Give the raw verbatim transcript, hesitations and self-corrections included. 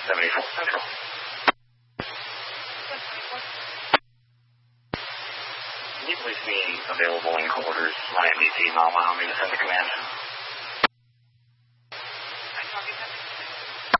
seventy-four Central. Can you please be available in quarters, my M D T, mile mile, me to send the command?